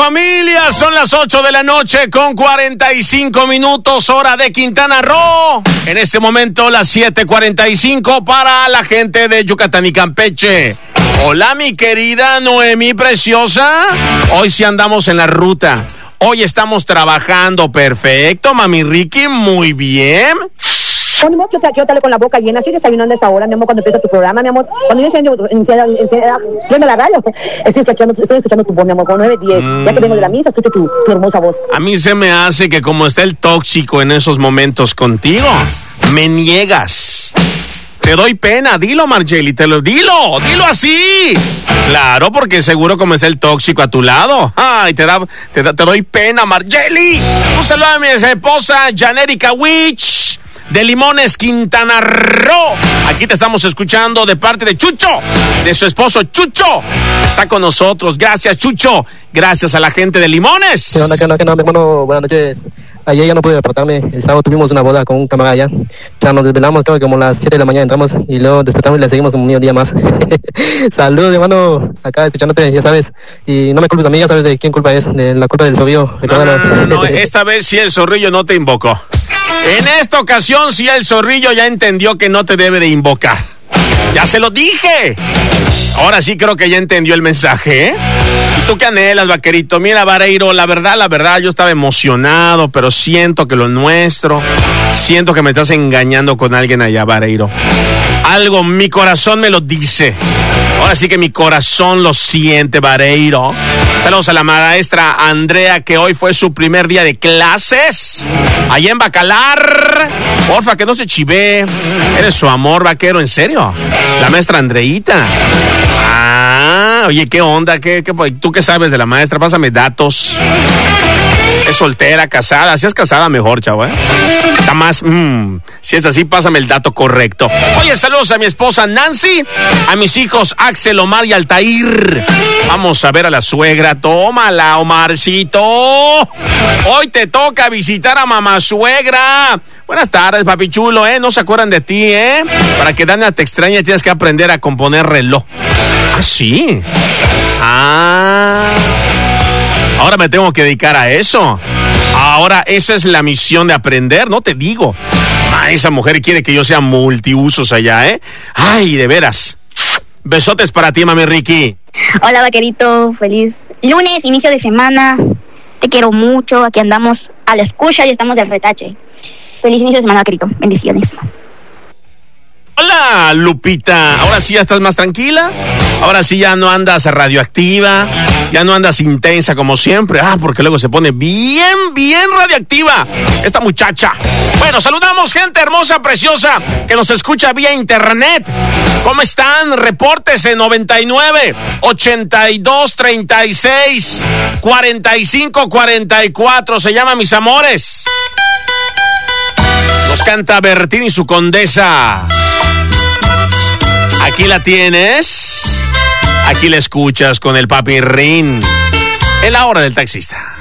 familia, son las 8 de la noche con 45 minutos, hora de Quintana Roo. En este momento las 7:45 para la gente de Yucatán y Campeche. Hola mi querida Noemí preciosa, hoy sí andamos en la ruta. Hoy estamos trabajando, perfecto, mami Ricky, muy bien. Bueno, mi amor, yo te con la boca llena, estoy desayunando a esa hora, mi amor, cuando empieza tu programa, mi amor. Cuando yo prendo la radio, estoy escuchando tu voz, mi amor, con 9:10. Ya que vengo de la misa, escucho tu hermosa voz. A mí se me hace que como está el tóxico en esos momentos contigo, me niegas. Te doy pena, dilo, Margeli, dilo así. Claro, porque seguro como está el tóxico a tu lado. Ay, te doy pena, Margeli. Un saludo a mi esposa, Janerica Witch, de Limones, Quintana Roo. Aquí te estamos escuchando de parte de Chucho, de su esposo Chucho. Está con nosotros. Gracias, Chucho. Gracias a la gente de Limones. ¿Qué onda, hermano? Buenas noches. Ayer ya no pude despertarme. El sábado tuvimos una boda con un camarada allá. Ya nos desvelamos, creo que como a las 7 de la mañana entramos y luego despertamos y le seguimos como un día más. Saludos, hermano. Acá escuchándote, ya sabes. Y no me culpes a mí, ya sabes de quién culpa es. De la culpa del zorrillo. No, esta vez sí el zorrillo no te invocó. En esta ocasión sí el zorrillo ya entendió que no te debe de invocar. ¡Ya se lo dije! Ahora sí creo que ya entendió el mensaje, ¿eh? ¿Y tú qué anhelas, vaquerito? Mira, Vareiro, la verdad, yo estaba emocionado, pero siento que lo nuestro... Siento que me estás engañando con alguien allá, Vareiro. Algo, mi corazón me lo dice. Ahora sí que mi corazón lo siente, Vareiro. Saludos a la maestra Andrea, que hoy fue su primer día de clases. Allá en Bacalar. Porfa, que no se chive. Eres su amor, vaquero, ¿en serio? La maestra Andreita. Oye, ¿qué onda? ¿Tú qué sabes de la maestra? Pásame datos. ¿Es soltera, casada? Si es casada, mejor, chavo, ¿eh? Está más... Si es así, pásame el dato correcto. Oye, saludos a mi esposa Nancy, a mis hijos Axel, Omar y Altair. Vamos a ver a la suegra. Tómala, Omarcito. Hoy te toca visitar a mamá suegra. Buenas tardes, papi chulo, ¿eh? No se acuerdan de ti, ¿eh? Para que Dana te extrañe tienes que aprender a componer reloj. ¿Ah, sí? Ahora me tengo que dedicar a eso. Ahora esa es la misión de aprender, no te digo. Esa mujer quiere que yo sea multiusos allá, ¿eh? Ay, de veras. Besotes para ti, mami Ricky. Hola, vaquerito. Feliz lunes, inicio de semana. Te quiero mucho. Aquí andamos a la escucha y estamos del retache. Feliz inicio de semana, vaquerito. Bendiciones. Hola, Lupita. Ahora sí ya estás más tranquila. Ahora sí ya no andas radioactiva. Ya no andas intensa como siempre. Porque luego se pone bien radioactiva esta muchacha. Bueno, saludamos gente hermosa, preciosa, que nos escucha vía internet. ¿Cómo están? Repórtese 99 82 36 45 44. Se llama Mis Amores. Nos canta Bertín y su Condesa. Aquí la tienes. Aquí la escuchas con el papi Rin. En la hora del taxista.